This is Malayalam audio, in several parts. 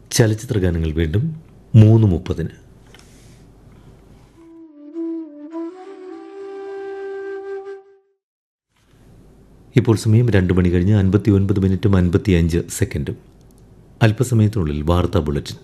ചലച്ചിത്ര ഗാനങ്ങൾ വീണ്ടും 3:30. ഇപ്പോൾ സമയം 2:59:55. അല്പസമയത്തിനുള്ളിൽ വാർത്താ ബുള്ളറ്റിൻ.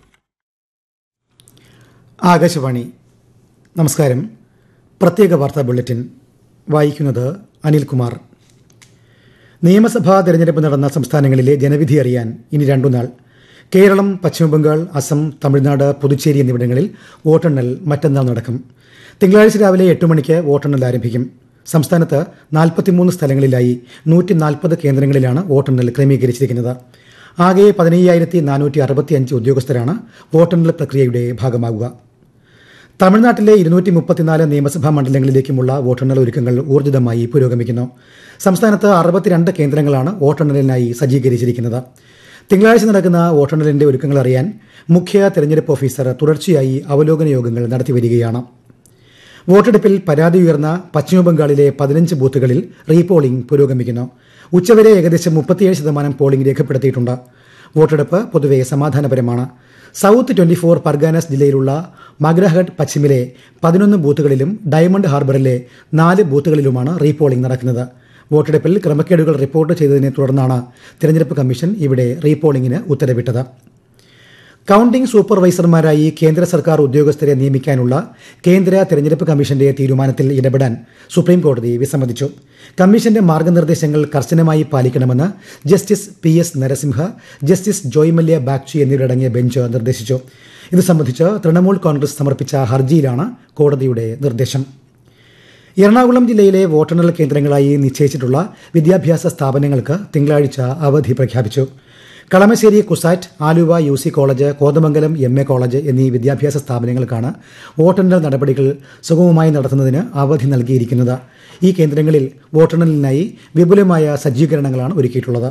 ആകാശവാണി. നമസ്കാരം. പ്രത്യേക വാർത്താ ബുള്ളറ്റിൻ വായിക്കുന്നത് അനിൽകുമാർ. നിയമസഭാ തെരഞ്ഞെടുപ്പ് നടന്ന സംസ്ഥാനങ്ങളിലെ ജനവിധി അറിയാൻ ഇനി 2 നാൾ. കേരളം, പശ്ചിമബംഗാൾ, അസം, തമിഴ്നാട്, പുതുച്ചേരി എന്നിവിടങ്ങളിൽ വോട്ടെണ്ണൽ മറ്റന്നാൾ നടക്കും. തിങ്കളാഴ്ച രാവിലെ 8 മണിക്ക് വോട്ടെണ്ണൽ ആരംഭിക്കും. സംസ്ഥാനത്ത് 43 സ്ഥലങ്ങളിലായി 140 കേന്ദ്രങ്ങളിലാണ് വോട്ടെണ്ണൽ ക്രമീകരിച്ചിരിക്കുന്നത്. ആകെ 15,465 ഉദ്യോഗസ്ഥരാണ് വോട്ടെണ്ണൽ പ്രക്രിയയുടെ ഭാഗമാകുക. തമിഴ്നാട്ടിലെ 234 നിയമസഭാ മണ്ഡലങ്ങളിലേക്കുമുള്ള വോട്ടെണ്ണൽ ഒരുക്കങ്ങൾ ഊർജിതമായി പുരോഗമിക്കുന്നു. സംസ്ഥാനത്ത് 62 കേന്ദ്രങ്ങളാണ് വോട്ടെണ്ണലിനായി സജ്ജീകരിച്ചിരിക്കുന്നത്. തിങ്കളാഴ്ച നടക്കുന്ന വോട്ടെണ്ണലിന്റെ ഒരുക്കങ്ങൾ അറിയാൻ മുഖ്യ തെരഞ്ഞെടുപ്പ് ഓഫീസർ തുടർച്ചയായി അവലോകന യോഗങ്ങൾ നടത്തിവരികയാണ്. വോട്ടെടുപ്പിൽ പരാതി ഉയർന്ന പശ്ചിമബംഗാളിലെ 15 ബൂത്തുകളിൽ റീപോളിംഗ് പുരോഗമിക്കുന്നു. ഉച്ചവരെ ഏകദേശം 37% പോളിംഗ് രേഖപ്പെടുത്തിയിട്ടുണ്ട്. വോട്ടെടുപ്പ് പൊതുവെ സമാധാനപരമാണ്. സൌത്ത് 24 പർഗാനാസ് ജില്ലയിലുള്ള മഗ്രഹട്ട് പശ്ചിമിലെ 11 ബൂത്തുകളിലും ഡയമണ്ട് ഹാർബറിലെ 4 ബൂത്തുകളിലുമാണ് റീപോളിംഗ് നടക്കുന്നത്. വോട്ടെടുപ്പിൽ ക്രമക്കേടുകൾ റിപ്പോർട്ട് ചെയ്തതിനെ തുടർന്നാണ് തെരഞ്ഞെടുപ്പ് കമ്മീഷൻ ഇവിടെ റീപോളിംഗിന് ഉത്തരവിട്ടത്. കൌണ്ടിംഗ് സൂപ്പർവൈസർമാരായി കേന്ദ്ര സർക്കാർ ഉദ്യോഗസ്ഥരെ നിയമിക്കാനുള്ള കേന്ദ്ര തെരഞ്ഞെടുപ്പ് കമ്മീഷന്റെ തീരുമാനത്തിൽ ഇടപെടാൻ സുപ്രീംകോടതി വിസമ്മതിച്ചു. കമ്മീഷന്റെ മാർഗനിർദ്ദേശങ്ങൾ കർശനമായി പാലിക്കണമെന്ന് justice PS Narasimha, justice Joy Mallya Bagchi എന്നിവരടങ്ങിയ ബെഞ്ച് നിർദ്ദേശിച്ചു. ഇത് സംബന്ധിച്ച് തൃണമൂൽ കോൺഗ്രസ് സമർപ്പിച്ച ഹർജിയിലാണ് കോടതിയുടെ നിർദ്ദേശം. എറണാകുളം ജില്ലയിലെ വോട്ടെണ്ണൽ കേന്ദ്രങ്ങളായി നിശ്ചയിച്ചിട്ടുള്ള വിദ്യാഭ്യാസ സ്ഥാപനങ്ങൾക്ക് തിങ്കളാഴ്ച അവധി പ്രഖ്യാപിച്ചു. Kalamassery CUSAT, Aluva UC college, Kothamangalam MA college എന്നീ വിദ്യാഭ്യാസ സ്ഥാപനങ്ങൾക്കാണ് വോട്ടെണ്ണൽ നടപടികൾ സുഗമമായി നടത്തുന്നതിന് അവധി നൽകിയിരിക്കുന്നത്. ഈ കേന്ദ്രങ്ങളിൽ വോട്ടെണ്ണലിനായി വിപുലമായ സജ്ജീകരണങ്ങളാണ് ഒരുക്കിയിട്ടുള്ളത്.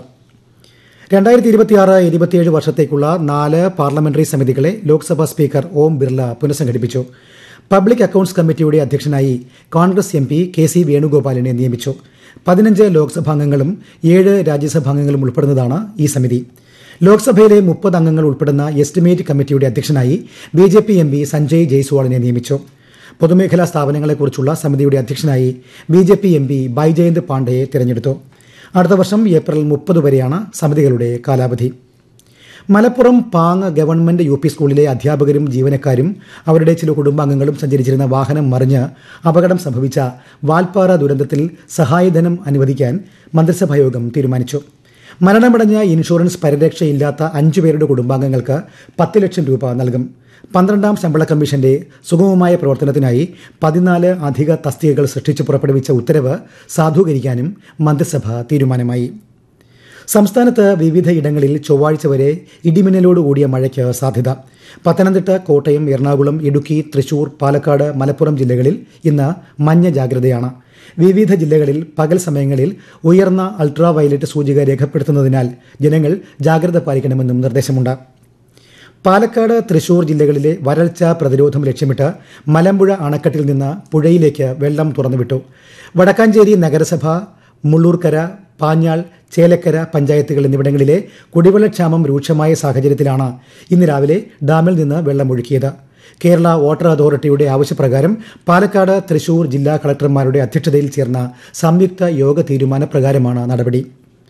2026-27 വർഷത്തേക്കുള്ള 4 parliamentary സമിതികളെ Lok Sabha speaker Om Birla പുനഃസംഘടിപ്പിച്ചു. Public accounts കമ്മിറ്റിയുടെ അധ്യക്ഷനായി കോൺഗ്രസ് MP KC വേണുഗോപാലിനെ നിയമിച്ചു. 15 ലോക്സഭാംഗങ്ങളും 7 രാജ്യസഭാംഗങ്ങളും ഉൾപ്പെടുന്നതാണ് ഈ സമിതി. ലോക്സഭയിലെ 30 അംഗങ്ങൾ ഉൾപ്പെടുന്ന എസ്റ്റിമേറ്റ് കമ്മിറ്റിയുടെ അധ്യക്ഷനായി BJP MP സഞ്ജയ് ജയ്സ്വാളിനെ നിയമിച്ചു. പൊതുമേഖലാ സ്ഥാപനങ്ങളെക്കുറിച്ചുള്ള സമിതിയുടെ അധ്യക്ഷനായി BJP MP ബൈജയന്ത് പാണ്ഡെയെ തിരഞ്ഞെടുത്തു. അടുത്ത വർഷം ഏപ്രിൽ 30 വരെയാണ് സമിതികളുടെ കാലാവധി. മലപ്പുറം പാങ് ഗവൺമെന്റ് UP സ്കൂളിലെ അധ്യാപകരും ജീവനക്കാരും അവരുടെ ചില കുടുംബാംഗങ്ങളും സഞ്ചരിച്ചിരുന്ന വാഹനം മറിഞ്ഞ് അപകടം സംഭവിച്ച വാൽപ്പാറ ദുരന്തത്തിൽ സഹായധനം അനുവദിക്കാൻ മന്ത്രിസഭായോഗം തീരുമാനിച്ചു. മരണമടഞ്ഞ ഇൻഷുറൻസ് പരിരക്ഷയില്ലാത്ത 5 പേരുടെ കുടുംബാംഗങ്ങൾക്ക് 10 ലക്ഷം രൂപ നൽകും. 12ാം ശമ്പള കമ്മീഷന്റെ സുഗമമായ പ്രവർത്തനത്തിനായി 14 അധിക തസ്തികകൾ സൃഷ്ടിച്ച് പുറപ്പെടുവിച്ച ഉത്തരവ് സാധൂകരിക്കാനും മന്ത്രിസഭ തീരുമാനമായി. സംസ്ഥാനത്ത് വിവിധ ഇടങ്ങളിൽ ചൊവ്വാഴ്ച വരെ ഇടിമിന്നലോടുകൂടിയ മഴയ്ക്ക് സാധ്യത. പത്തനംതിട്ട, കോട്ടയം, എറണാകുളം, ഇടുക്കി, തൃശൂർ, പാലക്കാട്, മലപ്പുറം ജില്ലകളിൽ ഇന്ന് മഞ്ഞ ജാഗ്രതയാണ്. വിവിധ ജില്ലകളിൽ പകൽ സമയങ്ങളിൽ ഉയർന്ന അൾട്രാ വയലറ്റ് സൂചിക രേഖപ്പെടുത്തുന്നതിനാൽ ജനങ്ങൾ ജാഗ്രത പാലിക്കണമെന്നും നിർദ്ദേശമുണ്ട്. പാലക്കാട്, തൃശൂർ ജില്ലകളിലെ വരൾച്ച പ്രതിരോധം ലക്ഷ്യമിട്ട് മലമ്പുഴ അണക്കെട്ടിൽ നിന്ന് പുഴയിലേക്ക് വെള്ളം തുറന്നുവിട്ടു. വടക്കാഞ്ചേരി നഗരസഭ, മുള്ളൂർക്കര, പാഞ്ഞാൾ, ചേലക്കര പഞ്ചായത്തുകൾ എന്നിവിടങ്ങളിലെ കുടിവെള്ളക്ഷാമം രൂക്ഷമായ സാഹചര്യത്തിലാണ് ഇന്ന് രാവിലെ ഡാമിൽ നിന്ന് വെള്ളമൊഴുക്കിയത്. കേരള വാട്ടർ അതോറിറ്റിയുടെ ആവശ്യപ്രകാരം പാലക്കാട്, തൃശൂർ ജില്ലാ കളക്ടർമാരുടെ അധ്യക്ഷതയിൽ ചേർന്ന സംയുക്ത യോഗ തീരുമാനപ്രകാരമാണ് നടപടി.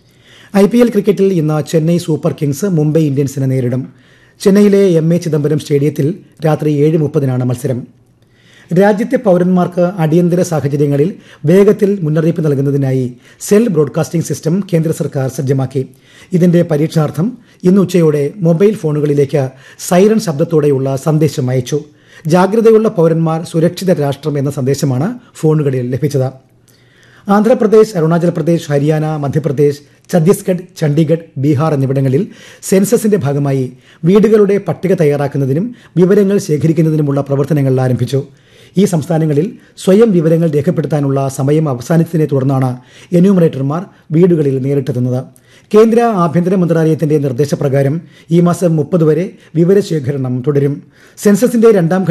IPL ക്രിക്കറ്റിൽ ഇന്ന് ചെന്നൈ സൂപ്പർ കിങ്സ് മുംബൈ ഇന്ത്യൻസിനെ നേരിടും. ചെന്നൈയിലെ MA ചിദംബരം സ്റ്റേഡിയത്തിൽ രാത്രി 7:30 മത്സരം. രാജ്യത്തെ പൌരന്മാർക്ക് അടിയന്തര സാഹചര്യങ്ങളിൽ വേഗത്തിൽ മുന്നറിയിപ്പ് നൽകുന്നതിനായി സെൽ ബ്രോഡ്കാസ്റ്റിംഗ് സിസ്റ്റം കേന്ദ്ര സർക്കാർ സജ്ജമാക്കി. ഇതിന്റെ പരീക്ഷണാർത്ഥം ഇന്ന് ഉച്ചയോടെ മൊബൈൽ ഫോണുകളിലേക്ക് സൈറൺ ശബ്ദത്തോടെയുള്ള സന്ദേശം അയച്ചു. ജാഗ്രതയുള്ള പൌരന്മാർ സുരക്ഷിത രാഷ്ട്രം എന്ന സന്ദേശമാണ് ഫോണുകളിൽ ലഭിച്ചത്. ആന്ധ്രാപ്രദേശ്, അരുണാചൽ പ്രദേശ്, ഹരിയാന, മധ്യപ്രദേശ്, ഛത്തീസ്ഗഡ്, ചണ്ഡീഗഡ്, ബീഹാർ എന്നിവിടങ്ങളിൽ സെൻസസിന്റെ ഭാഗമായി വീടുകളുടെ പട്ടിക തയ്യാറാക്കുന്നതിനും വിവരങ്ങൾ ശേഖരിക്കുന്നതിനുമുള്ള പ്രവർത്തനങ്ങൾ ആരംഭിച്ചു. ഈ സംസ്ഥാനങ്ങളിൽ സ്വയം വിവരങ്ങൾ രേഖപ്പെടുത്താനുള്ള സമയം അവസാനിച്ചതിനെ തുടർന്നാണ് എന്യൂമറേറ്റർമാർ വീടുകളിൽ നേരിട്ടെത്തുന്നത്. കേന്ദ്ര ആഭ്യന്തര മന്ത്രാലയത്തിന്റെ നിർദ്ദേശപ്രകാരം ഈ മാസം 30 വരെ വിവരശേഖരണം തുടരും. സെൻസസിന്റെ 2ാം